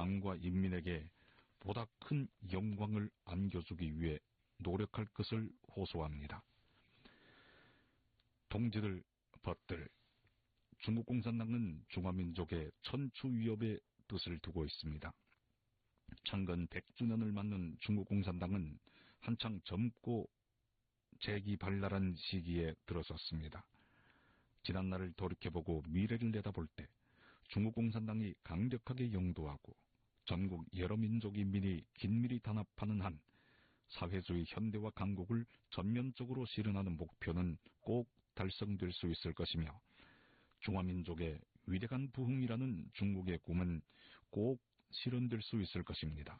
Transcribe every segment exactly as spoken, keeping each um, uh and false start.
당과 인민에게 보다 큰 영광을 안겨주기 위해 노력할 것을 호소합니다. 동지들, 벗들, 중국 공산당은 중화민족의 천추 위협의 뜻을 두고 있습니다. 창건 백 주년을 맞는 중국 공산당은 한창 젊고 재기발랄한 시기에 들어섰습니다. 지난날을 돌이켜보고 미래를 내다볼 때 중국 공산당이 강력하게 영도하고 전국 여러 민족 인민이 긴밀히 단합하는 한 사회주의 현대화 강국을 전면적으로 실현하는 목표는 꼭 달성될 수 있을 것이며 중화민족의 위대한 부흥이라는 중국의 꿈은 꼭 실현될 수 있을 것입니다.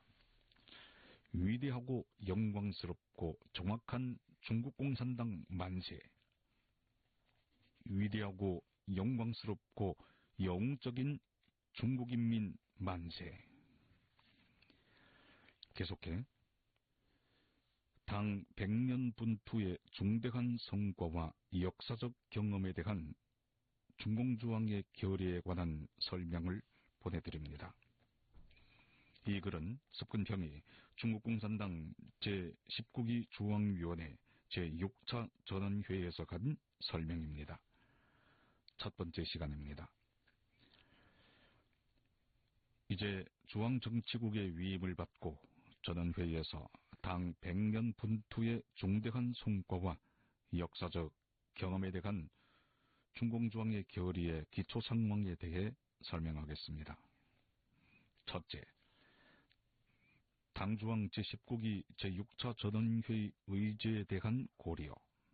위대하고 영광스럽고 정확한 중국 공산당 만세. 위대하고 영광스럽고 영웅적인 중국인민 만세. 계속해 당 백 년 분투의 중대한 성과와 역사적 경험에 대한 중공주왕의 결의에 관한 설명을 보내드립니다. 이 글은 석근평이 중국공산당 제십구 기 주왕위원회 제육 차 전원회의에서 간 설명입니다. 첫 번째 시간입니다. 이제 중앙정치국의 위임을 받고 전원회의에서 당 백 년 분투의 중대한 성과와 역사적 경험에 대한 중공주왕의 결의의 기초 상황에 대해 설명하겠습니다. 첫째, 당주왕 제십구 기 제육 차 전원회의 의제에 대한 고려.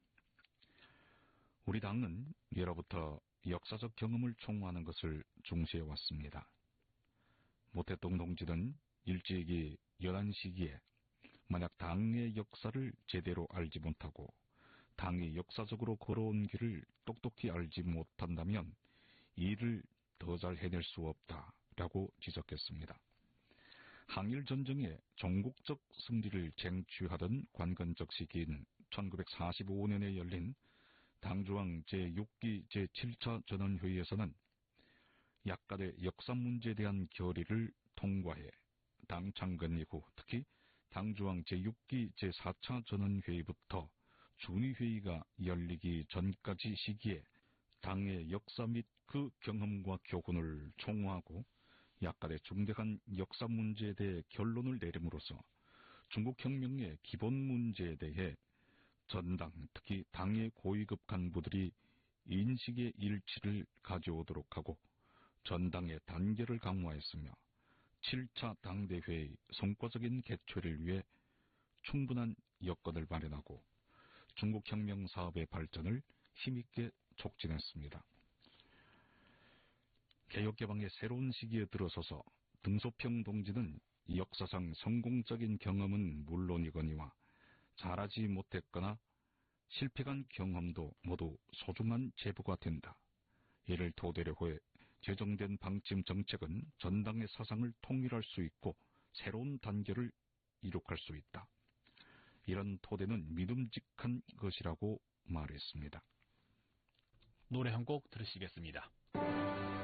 우리 당은 예로부터 역사적 경험을 총화하는 것을 중시해왔습니다. 모태동 동지는 일제에게 연한 시기에 만약 당의 역사를 제대로 알지 못하고 당이 역사적으로 걸어온 길을 똑똑히 알지 못한다면 이를 더 잘 해낼 수 없다라고 지적했습니다. 항일전쟁의 전국적 승리를 쟁취하던 관건적 시기인 천구백사십오 년에 열린 당주왕 제육 기 제칠 차 전원회의에서는 약간의 역사 문제에 대한 결의를 통과해 당 창건 이후 특히 당주왕 제육 기 제사 차 전원회의부터 준위회의가 열리기 전까지 시기에 당의 역사 및 그 경험과 교훈을 총화하고 약간의 중대한 역사 문제에 대해 결론을 내림으로써 중국혁명의 기본 문제에 대해 전당, 특히 당의 고위급 간부들이 인식의 일치를 가져오도록 하고 전당의 단결을 강화했으며 칠 차 당대회의 성과적인 개최를 위해 충분한 여건을 마련하고 중국혁명 사업의 발전을 힘있게 촉진했습니다. 개혁개방의 새로운 시기에 들어서서 등소평 동지는 역사상 성공적인 경험은 물론이거니와 잘하지 못했거나 실패한 경험도 모두 소중한 제보가 된다. 이를 토대로 해 제정된 방침 정책은 전당의 사상을 통일할 수 있고 새로운 단계를 이룩할 수 있다. 이런 토대는 믿음직한 것이라고 말했습니다. 노래 한 곡 들으시겠습니다.